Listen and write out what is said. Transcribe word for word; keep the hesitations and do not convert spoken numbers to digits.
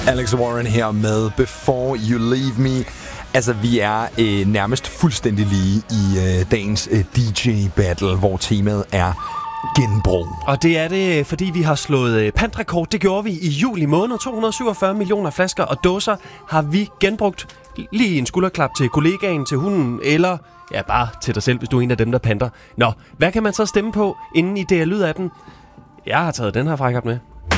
Alex Warren her med Before You Leave Me. Altså, vi er øh, nærmest fuldstændig lige i øh, dagens øh, D J-battle, hvor temaet er genbrug. Og det er det, fordi vi har slået øh, pantrekord. Det gjorde vi i juli måned. to hundrede syvogfyrre millioner flasker og dåser har vi genbrugt. Lige en skulderklap til kollegaen, til hunden, eller ja, bare til dig selv, hvis du er en af dem, der panter. Nå, hvad kan man så stemme på, inden I D R Lyd-appen? Jeg har taget den her frækkert med.